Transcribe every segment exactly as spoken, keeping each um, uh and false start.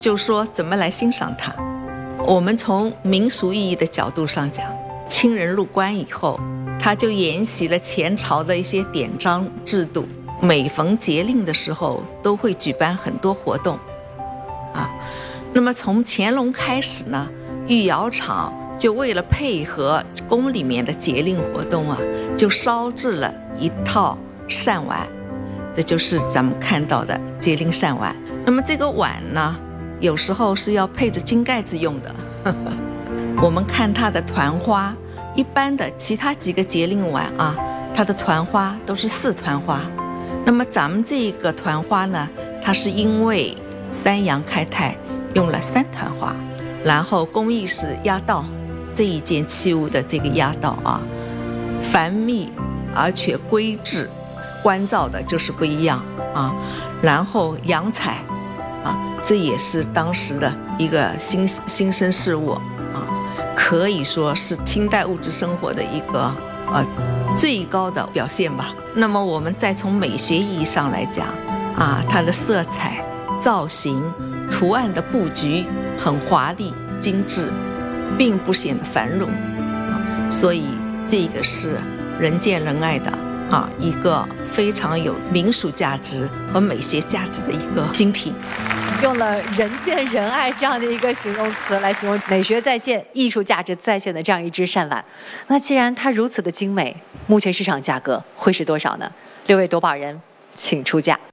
就说怎么来欣赏它。我们从民俗意义的角度上讲，清人入关以后，他就沿袭了前朝的一些典章制度，每逢节令的时候都会举办很多活动啊。那么从乾隆开始呢，御窑厂就为了配合宫里面的节令活动啊，就烧制了一套扇碗，这就是咱们看到的节令扇碗。那么这个碗呢，有时候是要配着金盖子用的我们看它的团花，一般的其他几个节令碗啊，它的团花都是四团花，那么咱们这个团花呢，它是因为三阳开泰用了三团花。然后工艺是压道，这一件器物的这个压道啊，繁密而且规制，关照的就是不一样啊。然后洋彩啊，这也是当时的一个新新生事物啊，可以说是清代物质生活的一个呃最高的表现吧。那么我们再从美学意义上来讲啊，它的色彩、造型、图案的布局很华丽精致，并不显得繁荣，所以这个是人见人爱的啊，一个非常有民俗价值和美学价值的一个精品。 用了人见人爱这样的一个形容词来形容美学再现、艺术价值再现的这样一只扇碗。那既然它如此的精美，目前市场价格会是多少呢？六位夺宝人请出价。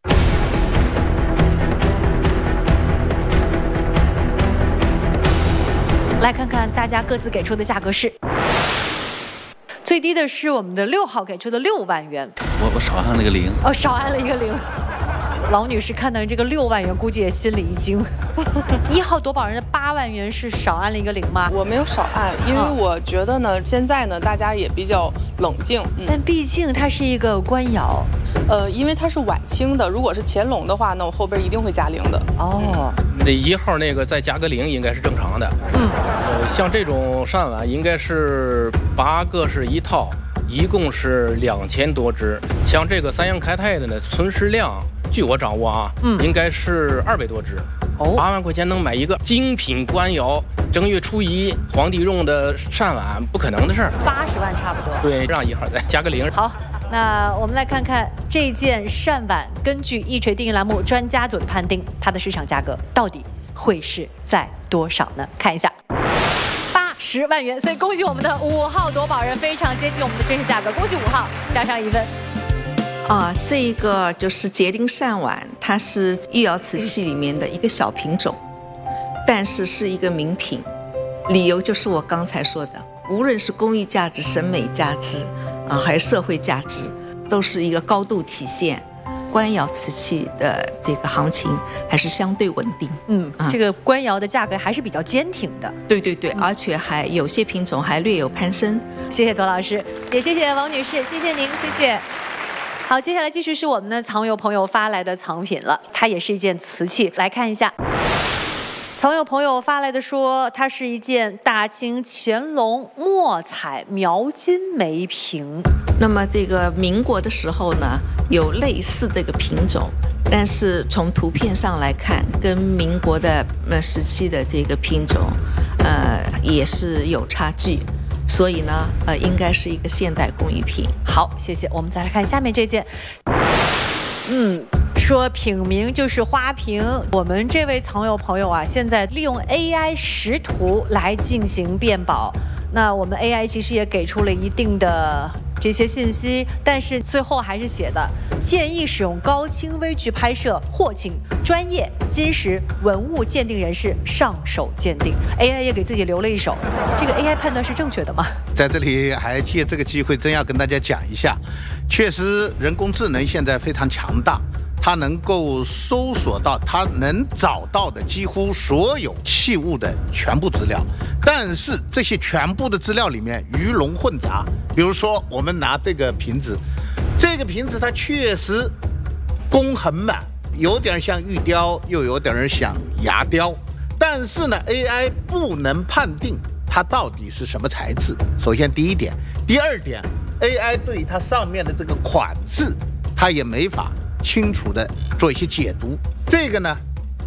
来看看大家各自给出的价格是，最低的是我们的六号给出的六万元， 我我少按了个零， 哦，少按了一个零。老女士看到这个六万元，估计也心里一惊。一号夺宝人的八万元是少按了一个零吗？ 我没有少按，因为我觉得呢，现在呢大家也比较冷静， 嗯、但毕竟它是一个官窑， 呃，因为它是晚清的，如果是乾隆的话，那我后边一定会加零的。 哦， 那一号那个再加个零应该是正常的。嗯，呃，像这种扇碗应该是八个是一套，一共是两千多只。像这个三阳开泰的呢，存世量。据我掌握啊，嗯，应该是二百多只，哦，八万块钱能买一个精品官窑正月初一皇帝用的扇碗，不可能的事儿。 八十万差不多。 对，让一号再加个零。 好，那我们来看看这件扇碗，根据一锤定音栏目专家组的判定，它的市场价格到底会是在多少呢？看一下。八十万元，所以恭喜我们的五号夺宝人，非常接近我们的真实价格，恭喜五号，加上一分。 啊，这个就是节令扇碗，它是御窑瓷器里面的一个小品种，但是是一个名品。理由就是我刚才说的，无论是工艺价值、审美价值啊，还是社会价值，都是一个高度体现。官窑瓷器的这个行情还是相对稳定。 嗯，啊、这个官窑的价格还是比较坚挺的。 对对对，嗯、而且还有些品种还略有攀升。 谢谢左老师，也谢谢王女士，谢谢您，谢谢。好，接下来继续是我们的藏友朋友发来的藏品了，它也是一件瓷器，来看一下。藏友朋友发来的说，它是一件大清乾隆墨彩描金梅瓶。 那么这个民国的时候呢，有类似这个品种，但是从图片上来看，跟民国的呃时期的这个品种，呃也是有差距。所以呢，呃，应该是一个现代工艺品。 好，谢谢。我们再来看下面这件。嗯，说品名就是花瓶。我们这位藏友朋友啊，现在利用 A I 识图来进行辨宝。那我们 A I 其实也给出了一定的这些信息，但是最后还是写的建议使用高清微距拍摄，或请专业金石文物鉴定人士上手鉴定。 A I 也给自己留了一手，这个 A I 判断是正确的吗？ 在这里还借这个机会真要跟大家讲一下，确实人工智能现在非常强大，它能够搜索到它能找到的几乎所有器物的全部资料，但是这些全部的资料里面鱼龙混杂。比如说我们拿这个瓶子，这个瓶子它确实工很满，有点像玉雕，又有点像牙雕，但是呢 A I 不能判定它到底是什么材质。首先第一点，第二点 A I 对它上面的这个款式它也没法清楚的做一些解读。这个呢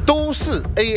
都是 A